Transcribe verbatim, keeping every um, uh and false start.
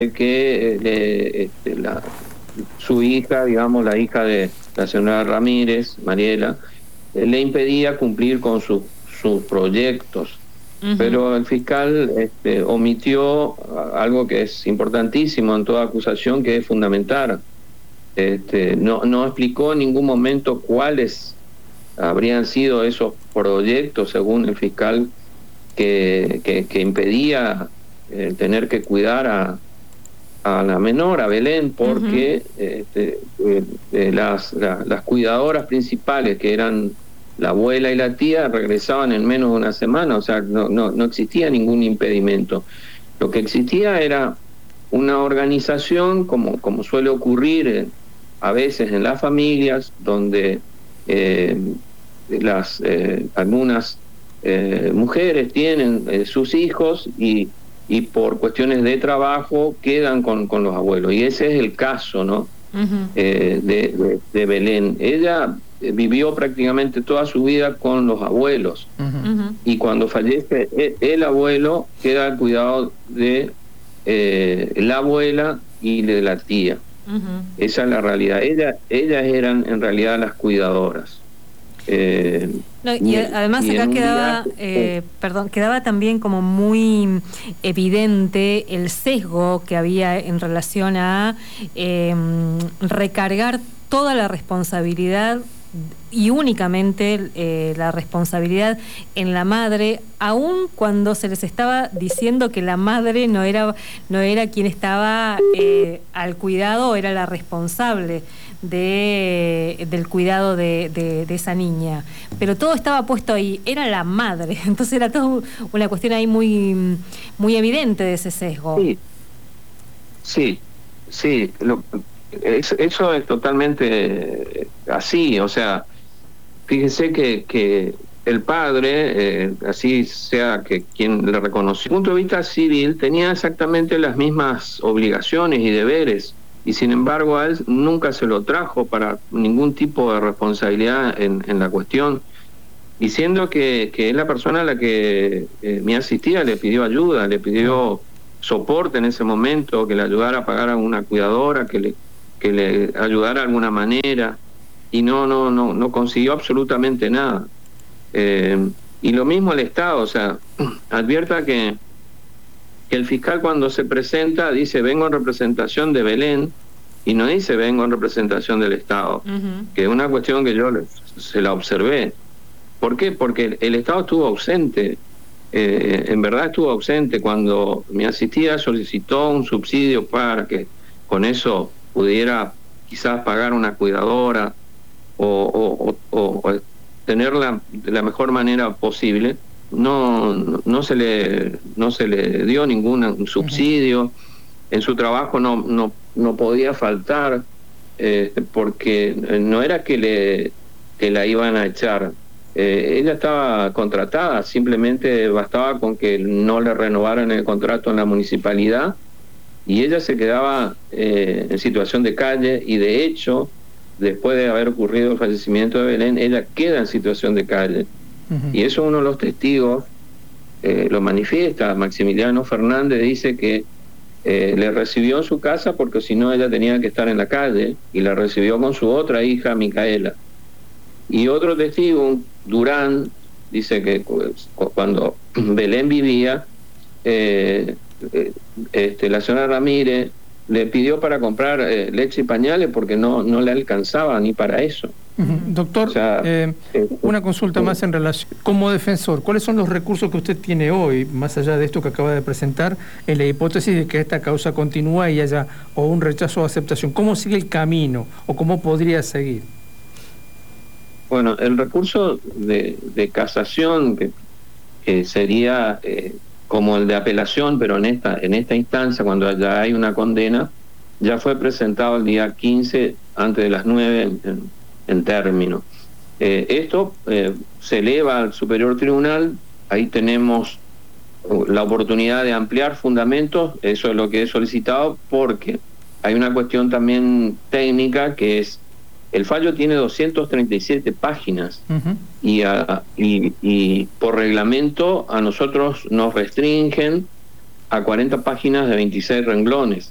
que eh, este, la, su hija, digamos, la hija de la señora Ramírez, Mariela, eh, le impedía cumplir con su, sus proyectos. Uh-huh. Pero el fiscal este, omitió algo que es importantísimo en toda acusación, que es fundamental. Este, no, no explicó en ningún momento cuáles habrían sido esos proyectos, según el fiscal, que, que, que impedía eh, tener que cuidar a, a la menor, a Belén, porque uh-huh. este, eh, eh, las, la, las cuidadoras principales, que eran la abuela y la tía, regresaban en menos de una semana. O sea, no, no, no existía ningún impedimento. Lo que existía era una organización, como, como suele ocurrir en, a veces en las familias, donde eh, las eh, algunas eh, mujeres tienen eh, sus hijos y, y por cuestiones de trabajo quedan con, con los abuelos. Y ese es el caso, ¿no? Uh-huh. eh, de, de, de Belén. Ella vivió prácticamente toda su vida con los abuelos. Uh-huh. Y cuando fallece el, el abuelo, queda al cuidado de eh, la abuela y de la tía. Uh-huh. Esa es la realidad. Ella, ellas eran en realidad las cuidadoras. Eh, no, y, y además y acá quedaba, día, eh, perdón, quedaba también como muy evidente el sesgo que había en relación a eh, recargar toda la responsabilidad y únicamente eh, la responsabilidad en la madre, aun cuando se les estaba diciendo que la madre no era no era quien estaba eh, al cuidado, era la responsable de del cuidado de, de, de esa niña, pero todo estaba puesto ahí, era la madre. Entonces era todo una cuestión ahí muy muy evidente de ese sesgo. Sí, sí, sí. Lo, eso, eso es totalmente así. O sea, fíjese que, que el padre, eh, así sea que quien le reconoció, desde el punto de vista civil, tenía exactamente las mismas obligaciones y deberes, y sin embargo a él nunca se lo trajo para ningún tipo de responsabilidad en, en la cuestión, diciendo que, que es la persona a la que eh, mi asistida le pidió ayuda, le pidió soporte en ese momento, que le ayudara a pagar a una cuidadora, que le, que le ayudara de alguna manera, y no, no, no, no consiguió absolutamente nada. Eh, y lo mismo el Estado. O sea, advierta que, que el fiscal cuando se presenta dice vengo en representación de Belén, y no dice vengo en representación del Estado, uh-huh. que es una cuestión que yo se la observé. ¿Por qué? Porque el, el Estado estuvo ausente, eh, en verdad estuvo ausente cuando mi asistida solicitó un subsidio para que con eso pudiera quizás pagar una cuidadora o, o, o, o tenerla de la mejor manera posible. No, no, no se le no se le dio ningún subsidio. Uh-huh. En su trabajo no no no podía faltar, eh, porque no era que le que la iban a echar. Eh, ella estaba contratada, simplemente bastaba con que no le renovaran el contrato en la municipalidad y ella se quedaba eh, en situación de calle. Y de hecho, después de haber ocurrido el fallecimiento de Belén, ella queda en situación de calle. Uh-huh. Y eso uno de los testigos eh, lo manifiesta. Maximiliano Fernández dice que eh, le recibió en su casa porque si no ella tenía que estar en la calle, y la recibió con su otra hija, Micaela. Y otro testigo, Durán, dice que pues, cuando Belén vivía, eh, eh, este, la señora Ramírez le pidió para comprar eh, leche y pañales porque no, no le alcanzaba ni para eso. Uh-huh. Doctor, o sea, eh, eh, una consulta eh, más en relación, como defensor, ¿cuáles son los recursos que usted tiene hoy, más allá de esto que acaba de presentar, en la hipótesis de que esta causa continúa y haya o un rechazo o aceptación? ¿Cómo sigue el camino o cómo podría seguir? Bueno, el recurso de, de casación, que, que sería eh, como el de apelación, pero en esta en esta instancia, cuando ya hay una condena, ya fue presentado el día quince, antes de las nueve, en, en, en término. Eh, esto eh, se eleva al Superior Tribunal. Ahí tenemos la oportunidad de ampliar fundamentos. Eso es lo que he solicitado, porque hay una cuestión también técnica, que es el fallo tiene doscientas treinta y siete páginas. Uh-huh. y, a, y, y por reglamento a nosotros nos restringen a cuarenta páginas de veintiséis renglones.